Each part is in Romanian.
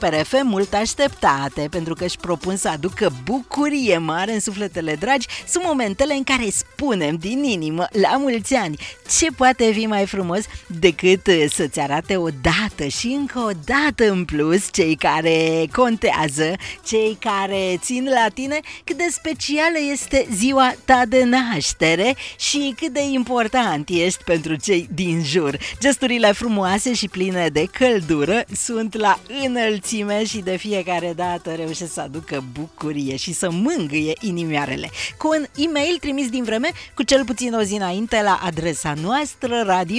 Super FM mult așteptate, pentru că își propun să aducă bucurie mare în sufletele dragi. Sunt momentele în care spunem din inimă la mulți ani. Ce poate fi mai frumos decât să-ți arate o dată și încă o dată în plus cei care contează, cei care țin la tine, cât de specială este ziua ta de naștere și cât de important ești pentru cei din jur. Gesturile frumoase și pline de căldură sunt la înălțime și de fiecare dată reușesc să aducă bucurie și să mângâie inimioarele. Cu un e-mail trimis din vreme, cu cel puțin o zi înainte, la adresa noastră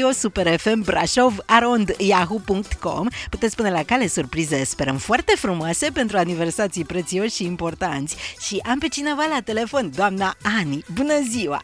radio@yahoo.com, puteți pune la cale surprize, sperăm foarte frumoase, pentru aniversații prețioși și importanți. Și am pe cineva la telefon, doamna Ani. Bună ziua!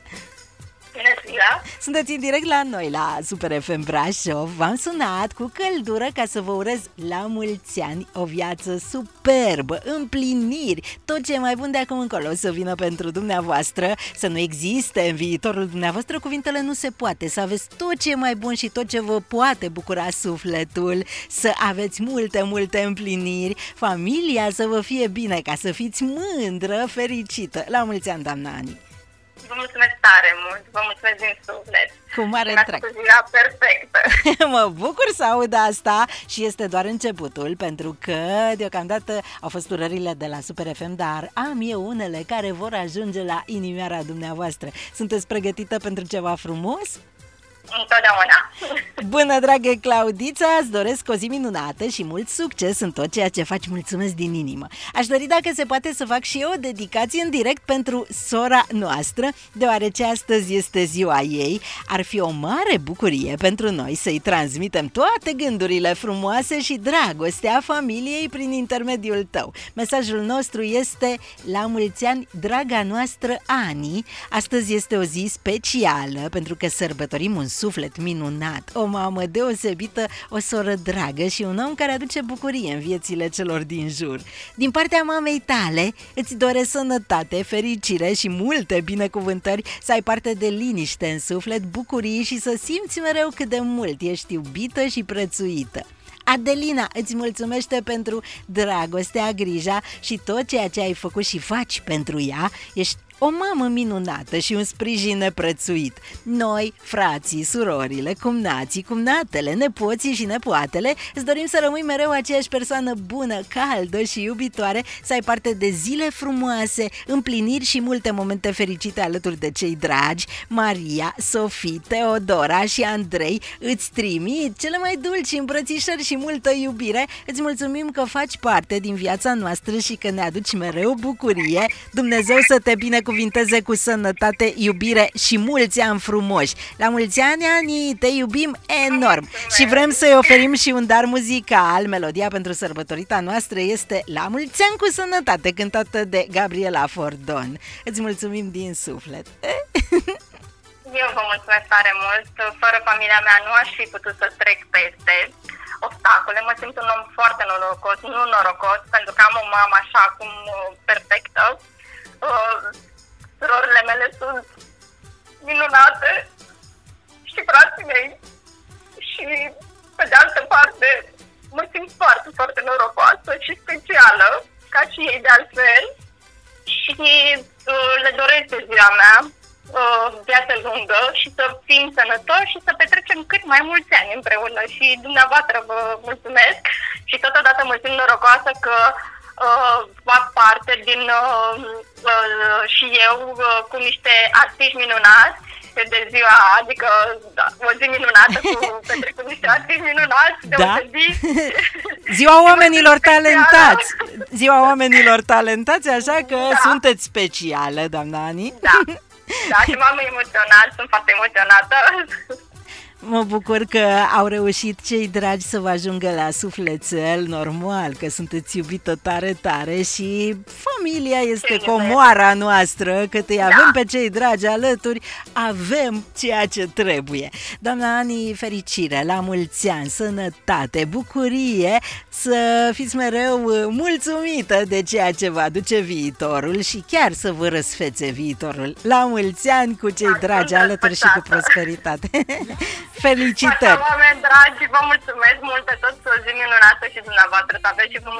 Bună ziua! Sunteți în direct la noi, la Super FM Brașov. V-am sunat cu căldură ca să vă urez la mulți ani o viață superbă, împliniri, tot ce e mai bun de acum încolo să vină pentru dumneavoastră, să nu existe în viitorul dumneavoastră cuvintele nu se poate, să aveți tot ce e mai bun și tot ce vă poate bucura sufletul, să aveți multe împliniri, familia să vă fie bine, ca să fiți mândră, fericită. La mulți ani, doamna Ani! Vă mulțumesc tare mult, vă mulțumesc din suflet. Cu mare drag. Ziua perfectă. Mă bucur să aud asta și este doar începutul, pentru că deocamdată au fost urările de la Super FM, dar am eu unele care vor ajunge la inimioara dumneavoastră. Sunteți pregătită pentru ceva frumos? Întotdeauna. Bună, dragă Claudița, îți doresc o zi minunată și mult succes în tot ceea ce faci. Mulțumesc din inimă. Aș dori, dacă se poate, să fac și eu o dedicație în direct pentru sora noastră, deoarece astăzi este ziua ei. Ar fi o mare bucurie pentru noi să-i transmitem toate gândurile frumoase și dragostea familiei prin intermediul tău. Mesajul nostru este: la mulți ani, draga noastră Ani. Astăzi este o zi specială pentru că sărbătorim un suflet minunat, o mamă deosebită, o soră dragă și un om care aduce bucurie în viețile celor din jur. Din partea mamei tale îți doresc sănătate, fericire și multe binecuvântări, să ai parte de liniște în suflet, bucurii și să simți mereu cât de mult ești iubită și prețuită. Adelina îți mulțumește pentru dragostea, grija și tot ceea ce ai făcut și faci pentru ea. Ești o mamă minunată și un sprijin neprețuit. Noi, frații, surorile, cumnații, cumnatele, nepoții și nepoatele, îți dorim să rămâi mereu aceeași persoană bună, caldă și iubitoare, să ai parte de zile frumoase, împliniri și multe momente fericite alături de cei dragi. Maria, Sofie, Teodora și Andrei îți trimit cele mai dulci îmbrățișări și multă iubire. Îți mulțumim că faci parte din viața noastră și că ne aduci mereu bucurie. Dumnezeu să te binecuvânteze cu sănătate, iubire și mulți ani frumoși. La mulți ani, Ani, te iubim enorm. Și vrem să-i oferim și un dar muzical. Melodia pentru sărbătorita noastră este La mulți ani cu sănătate, cântată de Gabriela Fordon. Îți mulțumim din suflet. Eu vă mulțumesc tare mult. Fără familia mea nu aș fi putut să trec peste obstacole. Mă simt un om foarte norocos, nu norocos, pentru că am o mamă așa cum perfectă. Surorile mele sunt minunate și frații mei și, pe de altă parte, mă simt foarte norocoasă și specială, ca și ei de altfel, și le doresc de ziua mea viață lungă și să fim sănătoși și să petrecem cât mai mulți ani împreună. Și dumneavoastră vă mulțumesc și totodată mă simt norocoasă că fac parte din și eu cu niște artiști minunați de ziua, adică o zi minunată cu niște artiști minunați, deosebiți. Ziua oamenilor talentați. Ziua oamenilor talentați, așa că sunteți specială, doamna Ani. Da, și m-am emoționat, sunt foarte emoționată. Mă bucur că au reușit cei dragi să vă ajungă la sufletel, normal că sunteți iubită tare și familia este comoara noastră, că îi avem pe cei dragi alături, avem ceea ce trebuie. Doamna Ani, fericire, la mulți ani, sănătate, bucurie, să fiți mereu mulțumită de ceea ce va aduce viitorul și chiar să vă răsfețe viitorul. La mulți ani cu cei dragi alături și cu prosperitate. Felicitări! Oameni dragi, vă mulțumesc mult de tot, o zi minunată și dumneavoastră, să aveți și